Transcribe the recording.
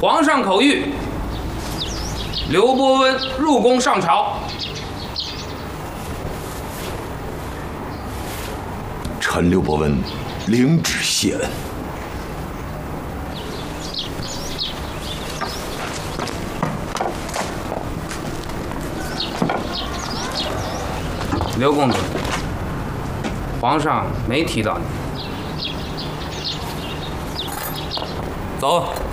皇上口谕，刘伯温入宫上朝。 臣刘伯温领旨谢恩。 刘公子，皇上没提到你。 走。